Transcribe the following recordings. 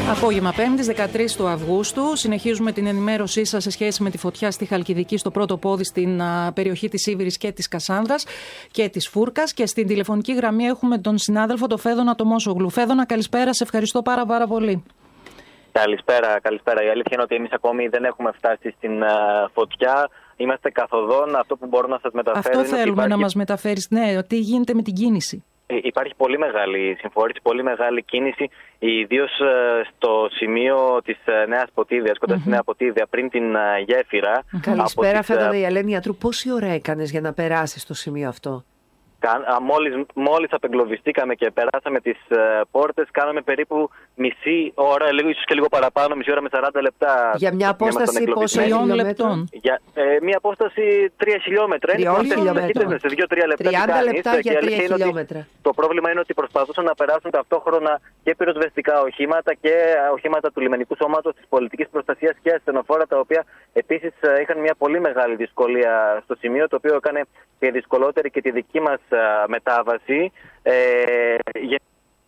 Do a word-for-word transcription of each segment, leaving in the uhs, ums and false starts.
Απόγευμα Πέμπτης, δεκατρείς του Αυγούστου. Συνεχίζουμε την ενημέρωσή σας σε σχέση με τη φωτιά στη Χαλκιδική, στο πρώτο πόδι, στην α, περιοχή της Ύβηρης και της Κασάνδρας και της Φούρκας. Και στην τηλεφωνική γραμμή έχουμε τον συνάδελφο, τον Φέδωνα Τομόσογλου. Φέδωνα, καλησπέρα. Σε ευχαριστώ πάρα, πάρα πολύ. Καλησπέρα, καλησπέρα. Η αλήθεια είναι ότι εμείς ακόμη δεν έχουμε φτάσει στην α, φωτιά. Είμαστε καθοδόν. Αυτό που μπορώ να σας μεταφέρω. Αυτό είναι θέλουμε υπάρχει... να μας μεταφέρεις. Ναι, τι γίνεται με την κίνηση. Υπάρχει πολύ μεγάλη συμφόρηση, πολύ μεγάλη κίνηση, ιδίως στο σημείο της Νέας Ποτίδειας, κοντά mm-hmm. στη Νέα Ποτίδεια, πριν την γέφυρα. Καλησπέρα, τις... Φέδωνα, η Ελένη Ιατρού. Πόση ώρα έκανες για να περάσεις στο σημείο αυτό? Μόλις, μόλις απεγκλωβιστήκαμε και περάσαμε τις uh, πόρτες, κάναμε περίπου μισή ώρα, λίγο, ίσως και λίγο παραπάνω, μισή ώρα με σαράντα λεπτά. Για μια απόσταση πόσων λεπτών? Για ε, μια απόσταση τρία χιλιόμετρα. Τριών χιλιόμετρων. Σε δύο τρία λεπτά. τριάντα λεπτά για τρία χιλιόμετρα. Το πρόβλημα είναι ότι προσπαθούσαν να περάσουν ταυτόχρονα και πυροσβεστικά οχήματα και οχήματα του λιμενικού σώματος, της πολιτικής προστασίας και ασθενοφόρα, τα οποία επίσης είχαν μια πολύ μεγάλη δυσκολία στο σημείο, το οποίο έκανε και δυσκολότερη και τη δική μας μετάβαση. Ε, για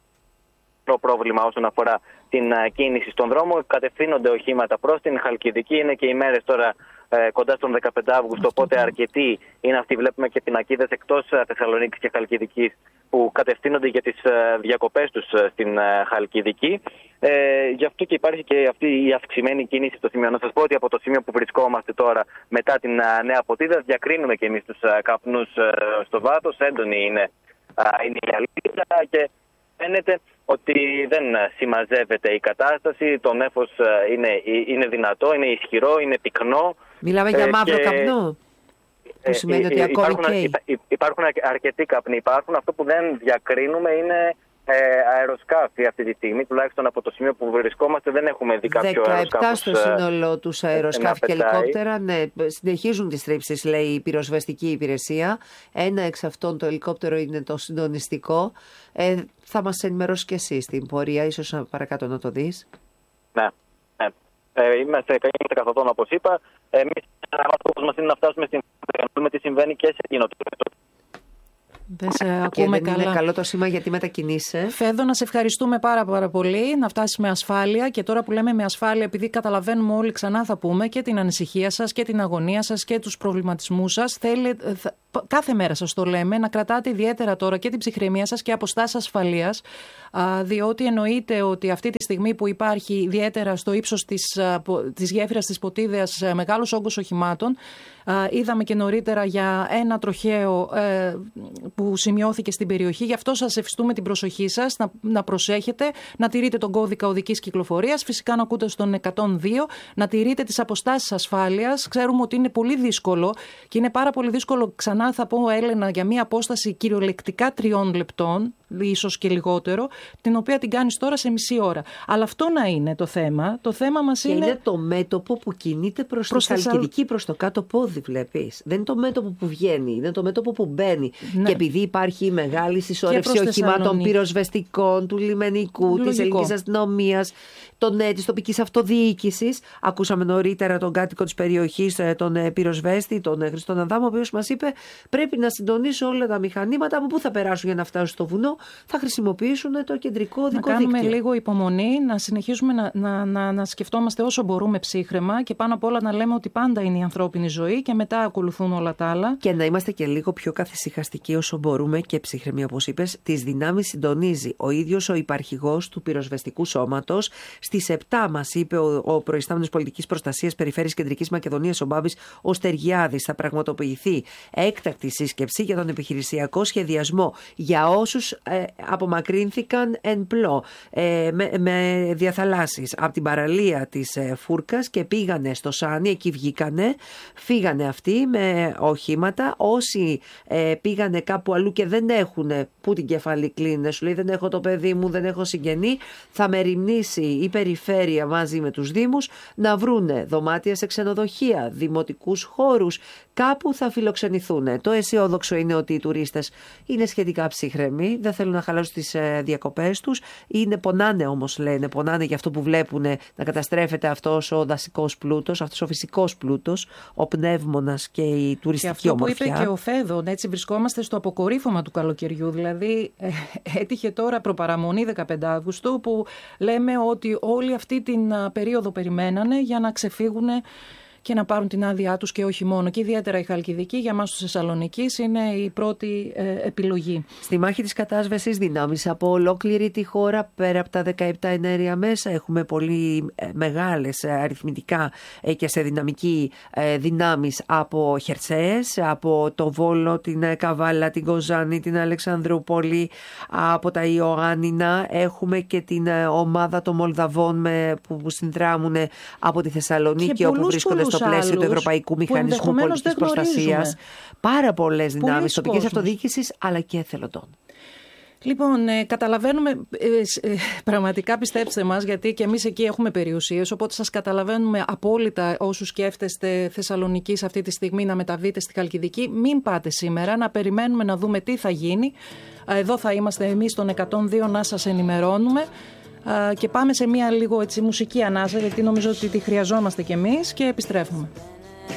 το πρόβλημα όσον αφορά την κίνηση στον δρόμο. Κατευθύνονται οχήματα προς την Χαλκιδική. Είναι και οι μέρες τώρα ε, κοντά στον δεκαπέντε Αυγούστου, οπότε αρκετοί είναι αυτοί. Βλέπουμε και πινακίδες εκτός Θεσσαλονίκης και Χαλκιδικής που κατευθύνονται για τις διακοπές τους στην Χαλκιδική. Ε, γι' αυτό και υπάρχει και αυτή η αυξημένη κίνηση στο σημείο. Να σας πω ότι από το σημείο που βρισκόμαστε τώρα, μετά την Νέα Ποτίδα, διακρίνουμε και εμείς τους καπνούς στο βάθος. Έντονη είναι, είναι η αλήθεια και φαίνεται ότι δεν συμμαζεύεται η κατάσταση. Το νέφος είναι, είναι δυνατό, είναι ισχυρό, είναι πυκνό. Μιλάμε για μαύρο και... καπνό. Που σημαίνει ότι ακόμη υπάρχουν, και... υπάρχουν αρκετοί καπνοί. Υπάρχουν. Αυτό που δεν διακρίνουμε είναι ε, αεροσκάφη αυτή τη στιγμή. Τουλάχιστον από το σημείο που βρισκόμαστε δεν έχουμε δει κάποιο αεροσκάφος. δεκαεπτά στο σύνολό τους αεροσκάφη και ελικόπτερα. Ναι, συνεχίζουν τις τρίψεις, λέει η πυροσβεστική υπηρεσία. Ένα εξ αυτών το ελικόπτερο είναι το συντονιστικό. Ε, θα μας ενημερώσει και εσύ στην πορεία, ίσως παρακάτω να το δεις. Ναι, ναι. Ε, είμαστε, είμαστε καθοδόν, όπως είπα. Εμείς ο μας είναι να φτάσουμε στην να δούμε τι συμβαίνει και σε εκείνο το επίπεδο. Δεν σε ακούμε και δεν καλά. Είναι καλό το σήμα γιατί μετακινείσαι. Φέδω, να σε ευχαριστούμε πάρα, πάρα πολύ. Να φτάσεις με ασφάλεια. Και τώρα που λέμε με ασφάλεια, επειδή καταλαβαίνουμε όλοι, ξανά θα πούμε και την ανησυχία σας και την αγωνία σας και τους προβληματισμούς σας. Θέλει, θα, κάθε μέρα σας το λέμε, να κρατάτε ιδιαίτερα τώρα και την ψυχραιμία σας και αποστάσεις ασφαλείας. Α, διότι εννοείται ότι αυτή τη στιγμή που υπάρχει ιδιαίτερα στο ύψος της, της γέφυρας της Ποτίδειας μεγάλος όγκος οχημάτων, α, είδαμε και νωρίτερα για ένα τροχαίο ε, που σημειώθηκε στην περιοχή. Γι' αυτό σας ευχαριστούμε την προσοχή σας, να, να προσέχετε, να τηρείτε τον κώδικα οδικής κυκλοφορίας, φυσικά να ακούτε στον εκατόν δύο, να τηρείτε τις αποστάσεις ασφάλειας. Ξέρουμε ότι είναι πολύ δύσκολο και είναι πάρα πολύ δύσκολο, ξανά θα πω, Έλενα, για μια απόσταση κυριολεκτικά τριών λεπτών, ίσως και λιγότερο, την οποία την κάνεις τώρα σε μισή ώρα. Αλλά αυτό να είναι το θέμα. Το θέμα μας και είναι... είναι το μέτωπο που κινείται προς, προς τη Χαλκιδική, προς το κάτω πόδι, βλέπεις. Δεν είναι το μέτωπο που βγαίνει, είναι το μέτωπο που μπαίνει. Ναι. Και επειδή υπάρχει η μεγάλη συσσόρευση οχημάτων πυροσβεστικών, του λιμενικού, της ελληνικής αστυνομίας, των, της τοπικής αυτοδιοίκησης. Ακούσαμε νωρίτερα τον κάτοικο της περιοχής, τον πυροσβέστη, τον Χριστόν Αδάμο, ο οποίος μας είπε πρέπει να συντονίσω όλα τα μηχανήματα. Από πού θα περάσουν για να φτάσουν στο βουνό? Θα χρησιμοποιήσουν το κεντρικό οδικό δίκτυο. Να κάνουμε λίγο υπομονή, να συνεχίσουμε να, να, να, να σκεφτόμαστε όσο μπορούμε ψύχραιμα και πάνω απ' όλα να λέμε ότι πάντα είναι η ανθρώπινη ζωή και μετά ακολουθούν όλα τα άλλα. Και να είμαστε και λίγο πιο καθησυχαστικοί όσο μπορούμε και ψύχρεμοι, όπως είπες. Τις δυνάμεις συντονίζει ο ίδιος ο υπαρχηγός του πυροσβεστικού σώματος. Στις επτά μας είπε ο, ο προϊστάμενος πολιτικής προστασίας Περιφέρειας Κεντρικής Μακεδονίας, ο Μπάμπης ο Στεργιάδης, θα πραγματοποιηθεί έκτακτη σύσκεψη για τον επιχειρησιακό σχεδιασμό για όσους ε, απομακρύνθηκαν εν πλώ ε, με, με διαθαλάσσεις από την παραλία της ε, Φούρκας και πήγανε στο Σάνι, εκεί βγήκανε, φύγανε αυτοί με οχήματα. Όσοι ε, πήγανε κάπου αλλού και δεν έχουν που την κεφαλή κλείνει, σου λέει δεν έχω το παιδί μου, δεν έχω συγγενή, θα μεριμνήσει η περιφέρεια μαζί με τους δήμους να βρούνε δωμάτια σε ξενοδοχεία, δημοτικούς χώρους, κάπου θα φιλοξενηθούν. Το αισιόδοξο είναι ότι οι τουρίστες είναι σχετικά ψύχρεμοι, δεν θέλουν να χαλάσουν τις διακοπές τους. Είναι, πονάνε όμως, λένε, πονάνε για αυτό που βλέπουν να καταστρέφεται αυτός ο δασικός πλούτος, αυτός ο φυσικός πλούτος, ο πνεύμονας και η τουριστική και αυτό ομορφιά. Που είπε και ο Φέδων, έτσι βρισκόμαστε στο αποκορύφωμα του καλοκαιριού. Δηλαδή, ε, έτυχε τώρα προπαραμονή δεκαπέντε Αυγούστου που λέμε ότι όλη αυτή την α, περίοδο περιμένανε για να ξεφύγουν και να πάρουν την άδειά τους και όχι μόνο. Και ιδιαίτερα η Χαλκιδική για μας τους Θεσσαλονικείς είναι η πρώτη ε, επιλογή. Στη μάχη της κατάσβεσης δυνάμεις από ολόκληρη τη χώρα, πέρα από τα δεκαεπτά εναέρια μέσα, έχουμε πολύ ε, μεγάλες ε, αριθμητικά ε, και σε δυναμική ε, δυνάμεις από χερσαίες, από το Βόλο, την ε, Καβάλα, την Κοζάνη, την Αλεξανδρούπολη, από τα Ιωάννινα. Έχουμε και την ε, ομάδα των Μολδαβών με, που, που συνδράμουν από τη Θεσσαλονίκη, όπου βρίσκονται στο πλαίσιο του Ευρωπαϊκού Μηχανισμού Πολιτικής Προστασίας. Πάρα πολλές δυνάμεις τοπικής αυτοδιοίκησης αλλά και εθελοντών. Λοιπόν, ε, καταλαβαίνουμε, ε, ε, πραγματικά πιστέψτε μας, γιατί και εμείς εκεί έχουμε περιουσίες, οπότε σας καταλαβαίνουμε απόλυτα όσους σκέφτεστε Θεσσαλονίκη αυτή τη στιγμή να μεταβείτε στη Χαλκιδική. Μην πάτε σήμερα, να περιμένουμε να δούμε τι θα γίνει. Εδώ θα είμαστε εμείς στον εκατόν δύο να σας ενημερώνουμε. Και πάμε σε μια λίγο έτσι μουσική ανάσα, γιατί νομίζω ότι τη χρειαζόμαστε κι εμείς, και επιστρέφουμε.